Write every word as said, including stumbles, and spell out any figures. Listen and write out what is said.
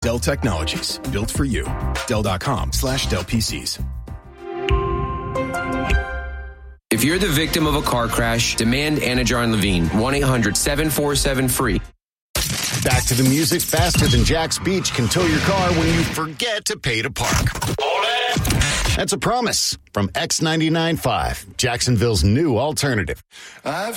Dell Technologies, built for you. Dell.com slash Dell PCs. If you're the victim of a car crash, demand Anna Jar Levine. one eight hundred seven four seven free. Back to the music faster than Jack's Beach can tow your car when you forget to pay to park. That's a promise from X ninety-nine point five, Jacksonville's new alternative. I've